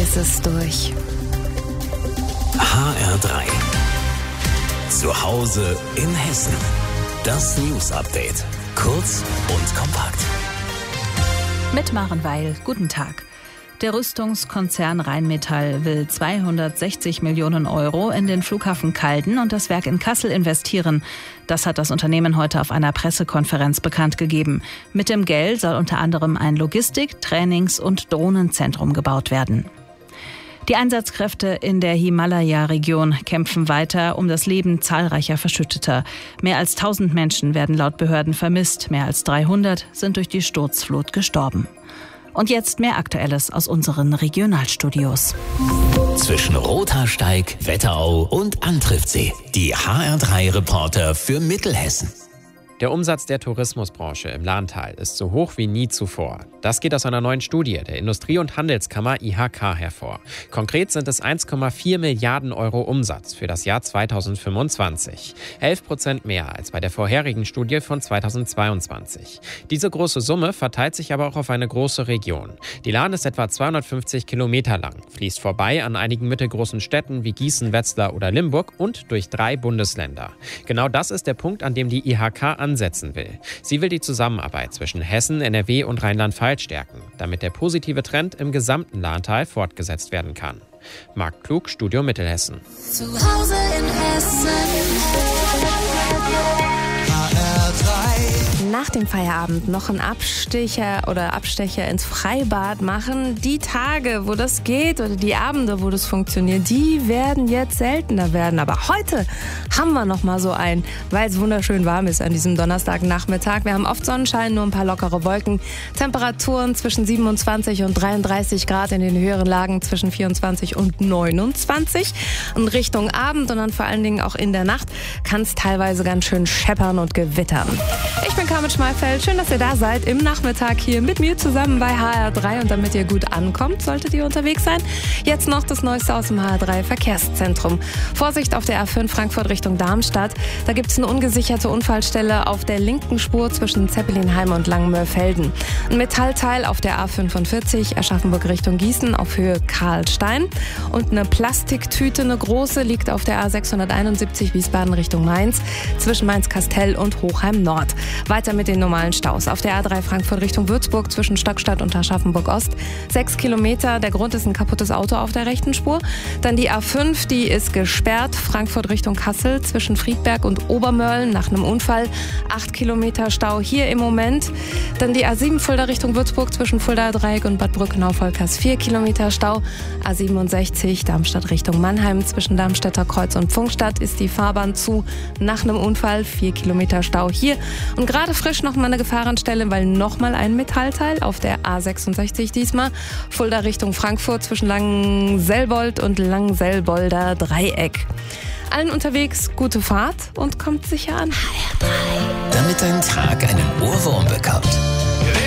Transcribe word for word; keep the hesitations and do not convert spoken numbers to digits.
es ist durch. H R drei. Zu Hause in Hessen. Das News Update. Kurz und kompakt. Mit Maren Weil. Guten Tag. Der Rüstungskonzern Rheinmetall will zweihundertsechzig Millionen Euro in den Flughafen Calden und das Werk in Kassel investieren. Das hat das Unternehmen heute auf einer Pressekonferenz bekannt gegeben. Mit dem Geld soll unter anderem ein Logistik-, Trainings- und Drohnenzentrum gebaut werden. Die Einsatzkräfte in der Himalaya-Region kämpfen weiter um das Leben zahlreicher Verschütteter. Mehr als tausend Menschen werden laut Behörden vermisst. Mehr als dreihundert sind durch die Sturzflut gestorben. Und jetzt mehr Aktuelles aus unseren Regionalstudios. Zwischen Rothaarsteig, Wetterau und Antriftsee. Die H R drei Reporter für Mittelhessen. Der Umsatz der Tourismusbranche im Lahntal ist so hoch wie nie zuvor. Das geht aus einer neuen Studie der Industrie- und Handelskammer I H K hervor. Konkret sind es eins Komma vier Milliarden Euro Umsatz für das Jahr zweitausendfünfundzwanzig. elf Prozent mehr als bei der vorherigen Studie von zweitausendzweiundzwanzig. Diese große Summe verteilt sich aber auch auf eine große Region. Die Lahn ist etwa zweihundertfünfzig Kilometer lang, fließt vorbei an einigen mittelgroßen Städten wie Gießen, Wetzlar oder Limburg und durch drei Bundesländer. Genau das ist der Punkt, an dem die I H K ansetzen will. Sie will die Zusammenarbeit zwischen Hessen, N R W und Rheinland-Pfalz stärken, damit der positive Trend im gesamten Lahntal fortgesetzt werden kann. Marc Klug, Studio Mittelhessen. Zu Hause in Hessen. H R drei. Nach dem Feierabend noch einen Abstecher oder Abstecher ins Freibad machen. Die Tage, wo das geht oder die Abende, wo das funktioniert, die werden jetzt seltener werden. Aber heute haben wir noch mal so einen, weil es wunderschön warm ist an diesem Donnerstagnachmittag. Wir haben oft Sonnenschein, nur ein paar lockere Wolken. Temperaturen zwischen siebenundzwanzig und dreiunddreißig Grad, in den höheren Lagen zwischen vierundzwanzig und neunundzwanzig. In Richtung Abend und dann vor allen Dingen auch in der Nacht kann es teilweise ganz schön scheppern und gewittern. Ich bin Carmen Schmalfeld. Schön, dass ihr da seid im Nachmittag hier mit mir zusammen bei H R drei. Und damit ihr gut ankommt, solltet ihr unterwegs sein. Jetzt noch das Neueste aus dem H R drei Verkehrszentrum. Vorsicht auf der A fünf Frankfurt Richtung Darmstadt. Da gibt es eine ungesicherte Unfallstelle auf der linken Spur zwischen Zeppelinheim und Langenmöhrfelden. Ein Metallteil auf der A fünfundvierzig Aschaffenburg Richtung Gießen auf Höhe Karlstein. Und eine Plastiktüte, eine große, liegt auf der A sechshunderteinundsiebzig Wiesbaden Richtung Mainz zwischen Mainz-Kastell und Hochheim Nord. Weiter mit den normalen Staus. Auf der A drei Frankfurt Richtung Würzburg zwischen Stockstadt und Aschaffenburg-Ost. Sechs Kilometer. Der Grund ist ein kaputtes Auto auf der rechten Spur. Dann die A fünf, die ist gesperrt. Frankfurt Richtung Kassel zwischen Friedberg und Obermörlen nach einem Unfall. Acht Kilometer Stau hier im Moment. Dann die A sieben Fulda Richtung Würzburg zwischen Fulda Dreieck und Bad Brückenau-Volkers. Vier Kilometer Stau. A siebenundsechzig Darmstadt Richtung Mannheim zwischen Darmstädter Kreuz und Pfungstadt ist die Fahrbahn zu nach einem Unfall. Vier Kilometer Stau hier. Und gerade frisch noch mal eine Gefahrenstelle, weil noch mal ein Metallteil auf der A sechsundsechzig diesmal. Fulda Richtung Frankfurt zwischen Langenselbold und Langenselbolder Dreieck. Allen unterwegs gute Fahrt und kommt sicher an. Damit dein Tag einen Ohrwurm bekommt.